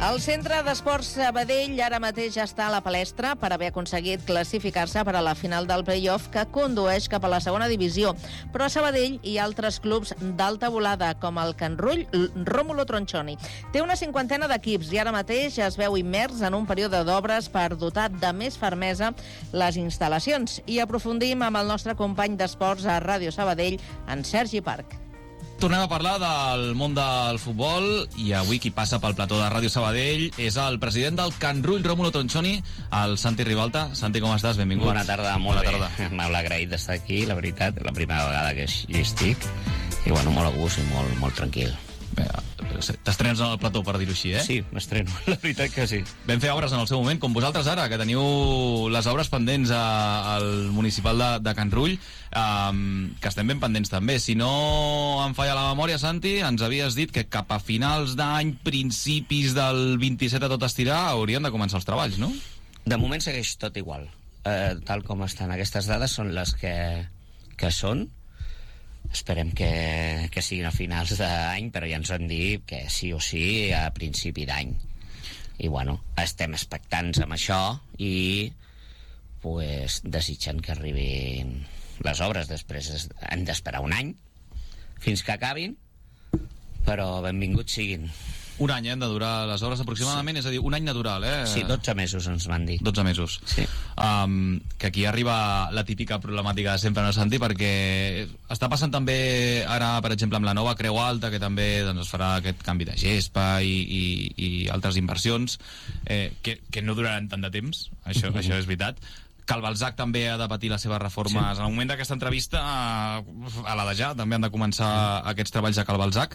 El Centre d'Esports Sabadell ara mateix està a la palestra per haver aconseguit classificar-se per a la final del play-off que condueix cap a la segona divisió. Però a Sabadell hi ha altres clubs d'alta volada, com el Can Rull Rómulo Tronchoni. Té una 50 d'equips i ara mateix es veu immers en un període d'obres per dotar de més fermesa les instal·lacions. I aprofundim amb el nostre company d'esports a Ràdio Sabadell, en Sergi Parc. Tornem a parlar del món del futbol i avui qui passa pel plató de Ràdio Sabadell és el president del Can Rull Rómulo Tronchoni, el Santi Ribalta. Santi, com estàs? Benvingut. Bona tarda, molt bé. M'ha agraït d'estar aquí, la veritat, la primera vegada que hi estic, i bueno, molt a gust i molt tranquil. Bé, t'estrenes en el plató, per dir-ho així, eh? Sí, m'estreno, la veritat que sí. Vam fer obres en el seu moment, com vosaltres ara, que teniu les obres pendents al municipal de Can Rull, que estem ben pendents també. Si no em falla la memòria, Santi, ens havies dit que cap a finals d'any, principis del 27 a tot estirar, haurien de començar els treballs, no? De moment segueix tot igual. Tal com estan aquestes dades són les que són. Esperem que siguin a finals d'any, però ja ens han dit que sí o sí a principi d'any. I bueno, estem expectants amb això i pues, desitjant que arribin les obres. Després hem d'esperar un any fins que acabin, però benvinguts siguin. Un any han de durar les obres aproximadament, sí. És a dir, un any natural, eh? Sí, 12 mesos ens van dir. 12 mesos. Sí. Que aquí arriba la típica problemàtica de sempre, no, Santi? Perquè està passant també ara, per exemple, amb la nova Creu Alta, que també doncs, es farà aquest canvi de gespa i altres inversions, que no duraran tant de temps, això és veritat. Calbalsac també ha de patir les seves reformes. Sí. En el moment d'aquesta entrevista, a la de ja, també han de començar aquests treballs a Calbalsac.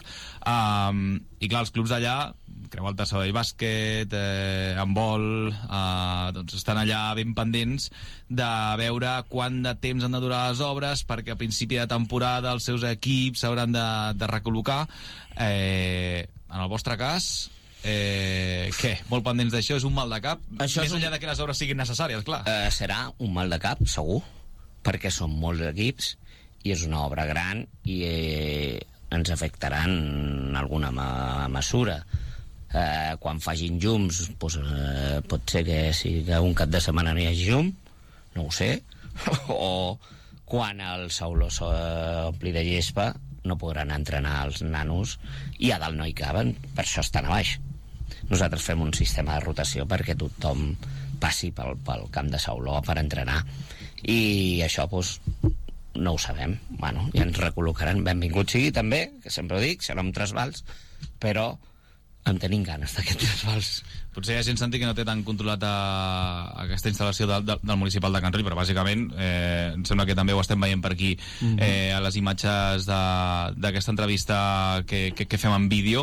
I clar, els clubs d'allà, Creu Alta, Sabadell Bàsquet, Handbol, doncs estan allà ben pendents de veure quant de temps han de durar les obres, perquè a principi de temporada els seus equips s'hauran de recol·locar. En el vostre cas, què? Molt pendents d'això? És un mal de cap? Això més enllà de que les obres siguin necessàries, clar. Serà un mal de cap, segur, perquè són molts equips i és una obra gran i ens afectarà en alguna mesura. Quan facin llums, doncs, pot ser que si un cap de setmana no hi hagi llum, no ho sé, o quan el Sauló s'ompli de gespa no podran entrenar els nanos i a dalt no hi caben, per això estan a baix. Nosaltres fem un sistema de rotació perquè tothom passi pel camp de Sauló per entrenar i això doncs, no ho sabem. Bueno, ja ens recol·locaran. Benvingut sigui també, que sempre ho dic, serà un trasbals, però en tenim ganes d'aquest trasbals. Potser hi ha gent, Santi, que no té tan controlat aquesta instal·lació del municipal de Can Rull, però bàsicament em sembla que també ho estem veient per aquí a les imatges d'aquesta entrevista que fem en vídeo.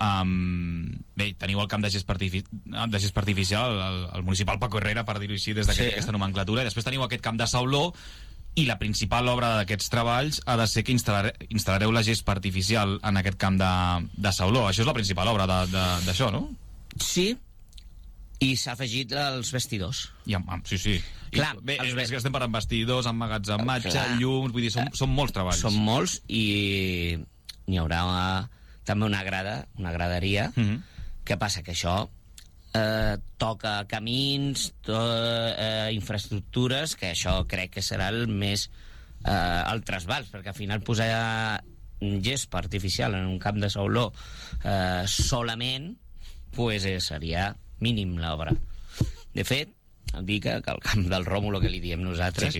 Bé, teniu el camp de gespa artificial, el municipal Paco Herrera, per dir-ho així, des d'aquesta nomenclatura, i després teniu aquest camp de Sauló, i la principal obra d'aquests treballs ha de ser que instal·lareu la gespa artificial en aquest camp de Sauló. Això és la principal obra d'això, no? Sí, i s'ha afegit els vestidors. Sí. Clar, bé, és que estem parlant vestidors, emmagatzematge, llums, vull dir, són molts treballs. Són molts i n'hi haurà també una graderia. Què passa? Que això toca camins, infraestructures, que això crec que serà el més el trasbals, perquè al final posar gespa artificial en un camp de Sauló solament pues seria mínim l'obra. De fet, dic que el camp del Rómulo, que li diem nosaltres,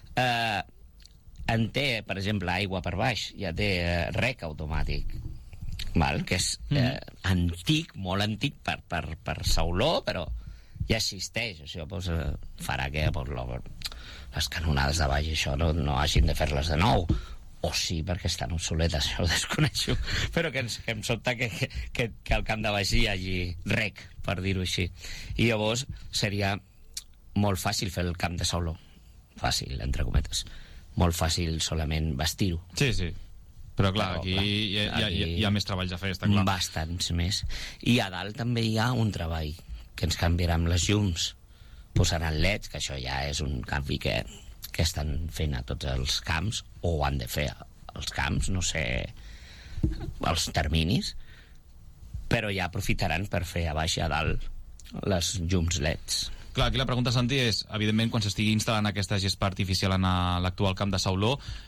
en té, per exemple, aigua per baix, ja té rec automàtic, que és antic, molt antic per Sauló, però ja existeix. Això farà que les canonades de baix això no hagin de fer-les de nou, o sí, perquè estan obsoletes, això ho desconeixo, però que em sobta que al camp de baix hi hagi rec, per dir-ho així, i llavors seria molt fàcil fer el camp de Sauló, fàcil, entre cometes, molt fàcil solament vestir-ho. Sí, però clar, aquí hi ha més treballs a fer, està clar. Bastants més. I a dalt també hi ha un treball que ens canviaran les llums, posaran leds, que això ja és un canvi que estan fent a tots els camps, o ho han de fer als camps, no sé els terminis, però ja aprofitaran per fer a baix i a dalt les llums LEDs. Clar, aquí la pregunta, Santi, és, evidentment, quan s'estigui instal·lant aquesta gespa artificial en l'actual camp de Sauló,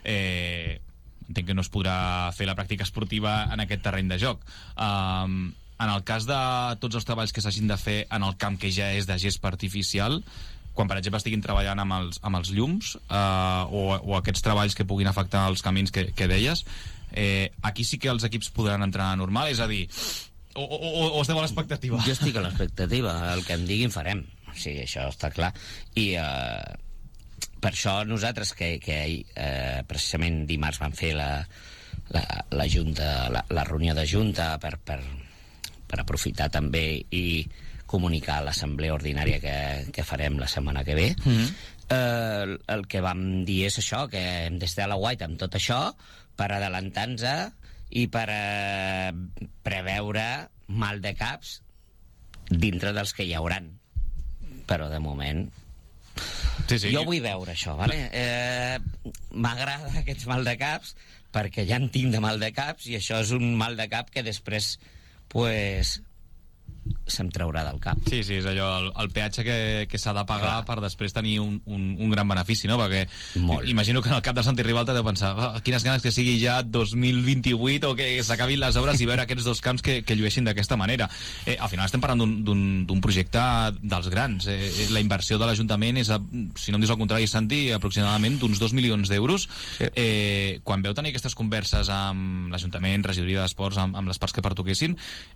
entenc que no es podrà fer la pràctica esportiva en aquest terreny de joc. En el cas de tots els treballs que s'hagin de fer en el camp que ja és de gespa artificial, quan, per exemple, estiguin treballant amb els llums o aquests treballs que puguin afectar els camins que deies, aquí sí que els equips podran entrenar normal, és a dir, o esteu a l'expectativa? Jo estic a l'expectativa, el que em diguin farem. O sigui, això està clar. I per això nosaltres, que precisament dimarts vam fer la junta, la reunió de junta per aprofitar també i comunicar a l'assemblea ordinària que farem la setmana que ve, el que vam dir és això, que hem d'estar a la guaita amb tot això per adelantar-nos i per preveure mal de caps dintre dels que hi hauran. Però de moment sí. Jo vull veure això, vale? M'agrada aquests mal de caps perquè ja en tinc de mal de caps i això és un mal de cap que després pues se'm traurà del cap. Sí, és allò, el peatge que s'ha de pagar per després tenir un gran benefici, no? Perquè imagino que en el cap de Santi Ribalta deu pensar quines ganes que sigui ja 2028 o que s'acabin les obres i veure aquests dos camps que llueixin d'aquesta manera. Al final estem parlant d'un projecte dels grans. La inversió de l'Ajuntament és, si no em dius el contrari, Santi, aproximadament d'uns 2 milions d'euros. Quan veu tenir aquestes converses amb l'Ajuntament, regidoria d'Esports, amb les parts que pertoquessin,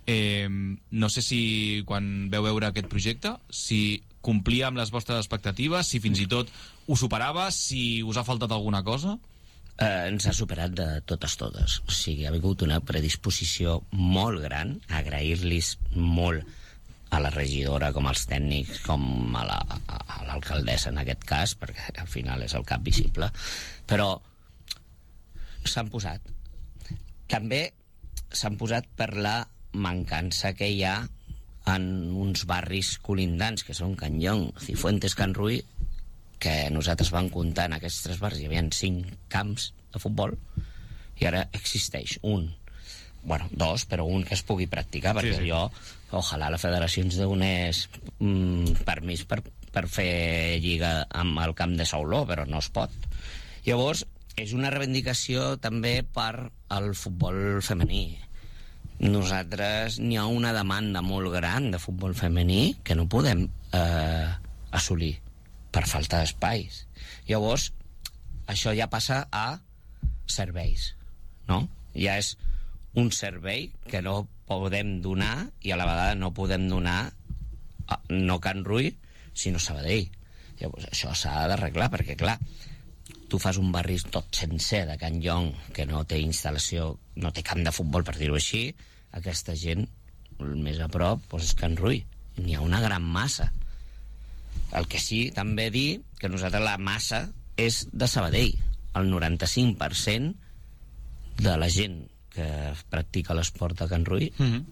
no sé si quan veu veure aquest projecte, si complia amb les vostres expectatives, si fins i tot ho superava, si us ha faltat alguna cosa? Ens ha superat de totes. O sigui, ha vingut una predisposició molt gran, agrair-los molt a la regidora, com als tècnics, com a l'alcaldessa en aquest cas, perquè al final és el cap visible, però s'han posat. També s'han posat per la mancança que hi ha en uns barris colindants que són Can Llong, Cifuentes, Can Rull, que nosaltres vam comptar en aquests 3 barris, hi havia 5 camps de futbol i ara existeix un, bueno, 2, però un que es pugui practicar, perquè sí. Ojalà la federació ens donés permís per fer lliga amb el camp de Sauló, però no es pot. Llavors és una reivindicació també per al futbol femení. Nosaltres n'hi ha una demanda molt gran de futbol femení que no podem assolir per falta d'espais. Llavors, això ja passa a serveis, no? Ja és un servei que no podem donar i a la vegada no podem donar no Can Rull, sinó Sabadell. Llavors, això s'ha d'arreglar perquè, clar, tu fas un barri tot sencer de Can Llong que no té instal·lació, no té camp de futbol, per dir-ho així, aquesta gent, el més a prop, doncs és Can Rull. N'hi ha una gran massa. El que sí, també dir que nosaltres la massa és de Sabadell. El 95% de la gent que practica l'esport a Can Rull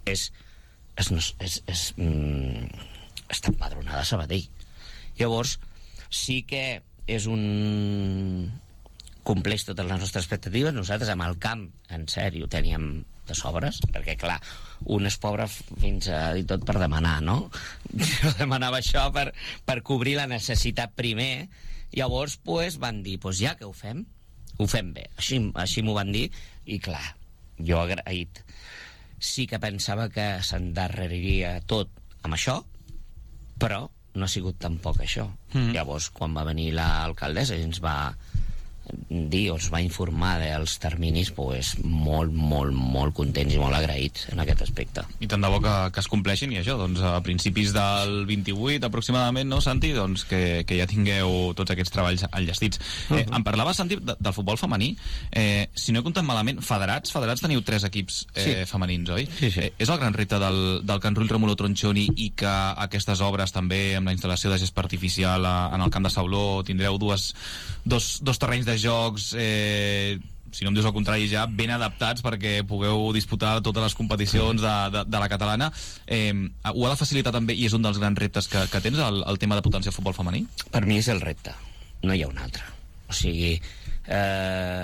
està empadronada a Sabadell. Llavors, sí que és un compleix totes les nostres expectatives. Nosaltres amb el camp, en sèrio, teníem de sobres, perquè clar, un és pobre fins a dir tot per demanar, no? Jo demanava això per cobrir la necessitat primer. Llavors pues, van dir, pues ja que ho fem bé, així m'ho van dir, i clar, jo agraït. Sí que pensava que s'endarreriria tot amb això, però no ha sigut tampoc això. Llavors, quan va venir l'alcaldessa i ens va dir, o ens va informar dels terminis, pues, molt contents i molt agraïts en aquest aspecte. I tant de bo que es compleixin, i això, doncs a principis del 28 aproximadament, no, Santi? Doncs que ja tingueu tots aquests treballs enllestits. Em parlava, Santi, del futbol femení. Si no he comptat malament, federats teniu 3 equips femenins, oi? Sí. És el gran repte del Can Rull Rómulo Tronchoni i que aquestes obres també, amb la instal·lació de gespa artificial en el camp de Sauló, tindreu dos terrenys de jocs, si no em dius el contrari, ja ben adaptats perquè pugueu disputar totes les competicions de la catalana. Ho ha de facilitar també, i és un dels grans reptes que tens, el tema de potenciar el futbol femení? Per mi és el repte, no hi ha un altre. O sigui,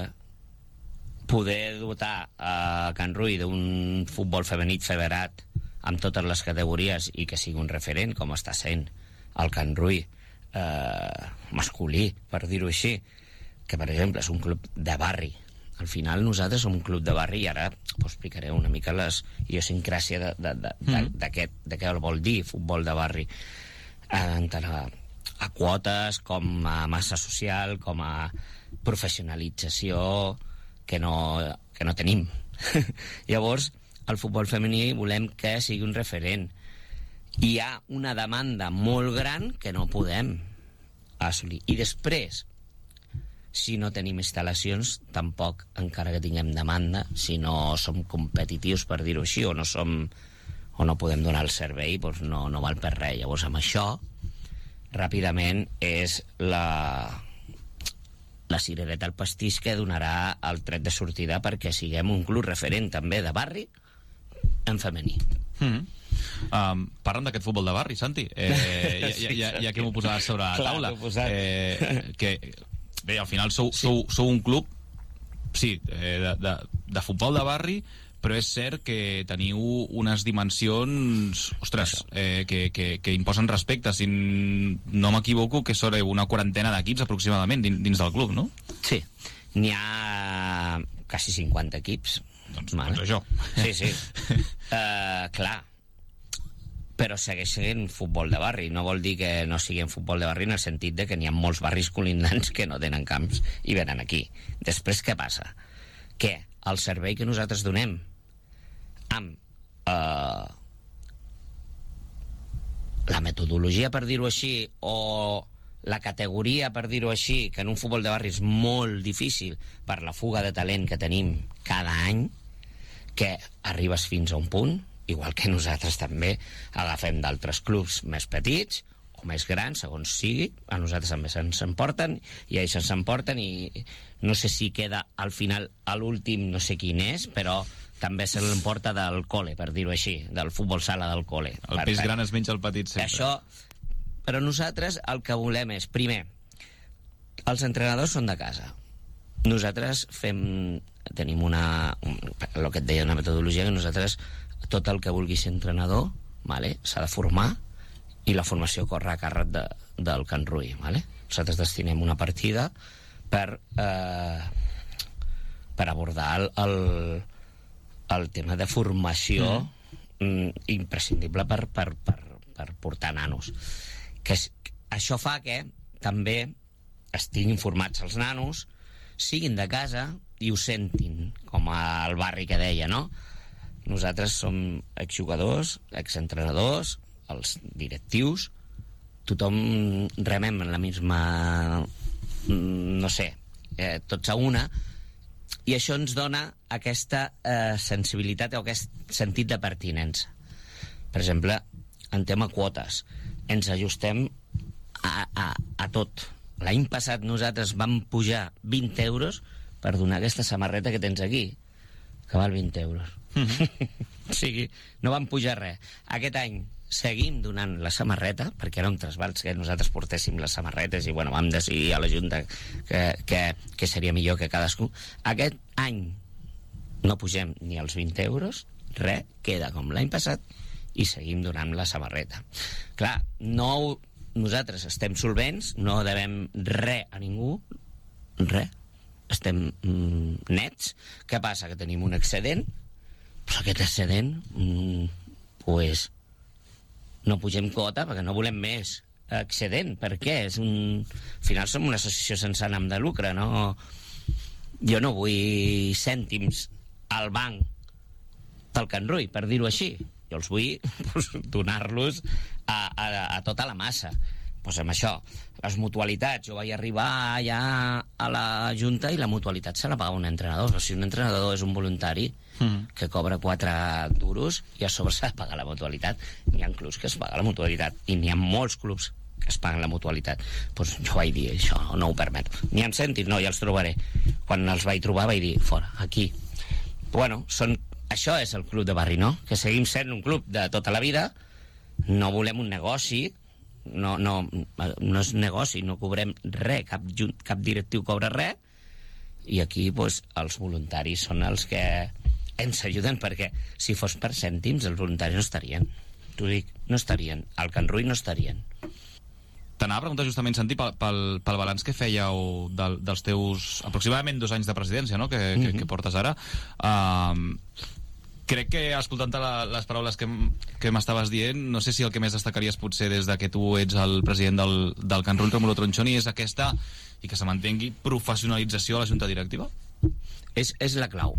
poder dotar a Can Rull d'un futbol femení federat amb totes les categories i que sigui un referent, com està sent el Can Rui masculí, per dir-ho així, que per exemple és un club de barri. Al final nosaltres som un club de barri i ara explicaré una mica les idiosincràsia de què vol dir futbol de barri, tant a quotes com a massa social, com a professionalització que no tenim. Llavors, el futbol femení volem que sigui un referent. Hi ha una demanda molt gran que no podem assolir. I després, si no tenim instal·lacions, tampoc, encara que tinguem demanda, si no som competitius, per dir-ho així, o no podem donar el servei, doncs no val per res. Llavors, amb això, ràpidament, és la cirereta al pastís que donarà el tret de sortida perquè siguem un club referent també de barri en femení. Parlant d'aquest futbol de barri, Santi, ja que m'ho posaves sobre la taula, bé, al final sou un club, sí, de futbol de barri, però és cert que teniu unes dimensions, ostres, que imposen respecte. Si no m'equivoco, que són una quarantena d'equips aproximadament dins del club, no? Sí, n'hi ha quasi 50 equips. Doncs això. Sí. Clar, però segueix sent futbol de barri. No vol dir que no sigui futbol de barri en el sentit de que n'hi ha molts barris colindants que no tenen camps i venen aquí. Després, què passa? Que el servei que nosaltres donem amb la metodologia, per dir-ho així, o la categoria, per dir-ho així, que en un futbol de barri és molt difícil per la fuga de talent que tenim cada any, que arribes fins a un punt, igual que nosaltres també agafem d'altres clubs més petits o més grans, segons sigui, a nosaltres també se'ns emporten i a ells se'ns emporten, i no sé si queda al final, a l'últim no sé quin és, però també se l'emporta del cole, per dir-ho així, del futbol sala del cole. El peix gran es menja el petit sempre. Això, però nosaltres el que volem és, primer, els entrenadors són de casa. Nosaltres tenim el que et deia, una metodologia que nosaltres, tot el que vulgui ser entrenador, s'ha de formar, i la formació corre a càrrec del Can Rui. Nosaltres destinem una partida per abordar el tema de formació imprescindible per portar nanos. Això fa que també estiguin formats els nanos, siguin de casa i ho sentin, com al barri que deia, no? Nosaltres som exjugadors, exentrenadors, els directius, tothom remem en la misma, no sé, tots a una, i això ens dona aquesta sensibilitat o aquest sentit de pertinença. Per exemple, en tema quotes, ens ajustem a tot. L'any passat nosaltres vam pujar 20 euros per donar aquesta samarreta que tens aquí, que val 20 euros. O sigui, no vam pujar res. Aquest any seguim donant la samarreta, perquè era un trasbals que nosaltres portéssim les samarretes, i vam decidir a la Junta que seria millor que cadascú. Aquest any no pugem ni els 20 euros, res, queda com l'any passat, i seguim donant la samarreta. Clar, nosaltres estem solvents, no devem res a ningú, res, estem nets. Què passa? Que tenim un excedent, però aquest excedent no pugem quota perquè no volem més excedent. Per què? Al final som una associació sense ànim de lucre, no? Jo no vull cèntims al banc del Can Rui, per dir-ho així. Jo els vull donar-los a tota la massa. Doncs amb això, les mutualitats, jo vaig arribar ja a la Junta i la mutualitat se la paga un entrenador. Però si un entrenador és un voluntari que cobra 4 duros i a sobre s'ha de pagar la mutualitat, n'hi ha clubs que es paga la mutualitat i n'hi ha molts clubs que es paguen la mutualitat. Doncs jo vaig dir, això no ho permet. Ni em sentis, no, ja els trobaré. Quan els vaig trobar vaig dir, fora, aquí. Això és el club de barri, no? Que seguim sent un club de tota la vida, no volem un negoci, no és negoci, no cobrem res, cap directiu cobra res, i aquí els voluntaris són els que ens ajuden, perquè si fos per cèntims els voluntaris no estarien, t'ho dic, no estarien, al Can Rull no estarien. T'anava a preguntar justament, Santi, pel balanç que fèieu dels teus aproximadament 2 anys de presidència, no?, que portes ara. Crec que, escoltant les paraules que m'estaves dient, no sé si el que més destacaries potser des de que tu ets el president del Can Rull, Rómulo Tronchoni, és aquesta, i que se mantengui, professionalització a la Junta Directiva? És la clau.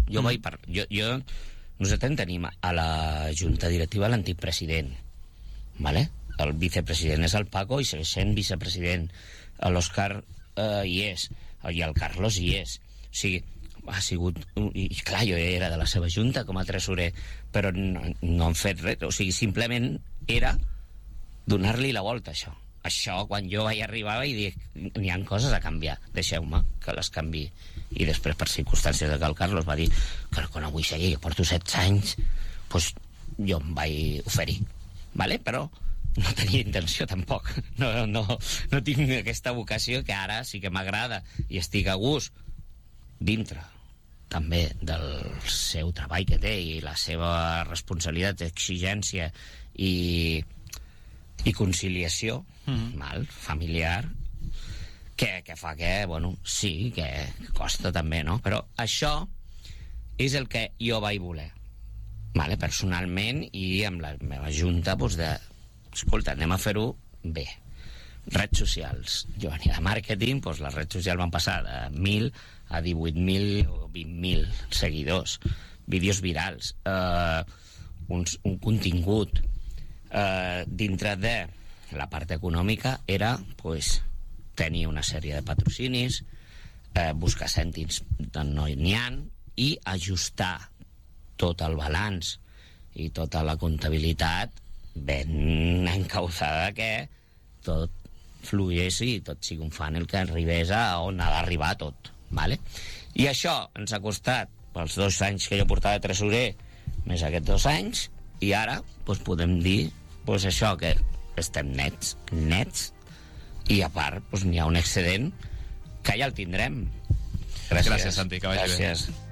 Nosaltres tenim a la Junta Directiva l'antic president, ¿vale? El vicepresident és el Paco i segueix sent vicepresident. L'Òscar hi és, i el Carlos hi és. O sigui, ha sigut... I clar, jo era de la seva junta com a tresorer, però no han fet res. O sigui, simplement era donar-li la volta, això. Això, quan jo vaig arribar, vaig dir, n'hi ha coses a canviar, deixeu-me que les canviï. I després, per circumstàncies de que el Carlos va dir que no vull seguir, que porto 16 anys, doncs jo em vaig oferir, ¿vale? Però no tenia intenció tampoc, no tinc aquesta vocació que ara sí que m'agrada i estic a gust dintre també del seu treball que té i la seva responsabilitat, exigència i conciliació familiar, que fa que, bueno, sí, que costa també, no? Però això és el que jo vaig voler, vale? Personalment, i amb la meva junta, doncs escolta, anem a fer-ho bé. Redes socials. Jo venia de màrqueting, doncs les redes socials van passar de 1.000 a 18.000 o 20.000 seguidors, vídeos virals, un contingut. Dintre de la part econòmica era pues, tenir una sèrie de patrocinis, buscar cèntims d'on no n'hi ha, i ajustar tot el balanç i tota la comptabilitat ben encausada, que tot fluís i tot sigui un funnel que arribés a on ha d'arribar tot, ¿vale? I això ens ha costat pels 2 anys que jo portava de tresorer més aquests 2 anys, i ara doncs, podem dir doncs, això, que estem nets, i a part doncs, n'hi ha un excedent que ja el tindrem. Gràcies, Santi, que vagi bé. Gràcies.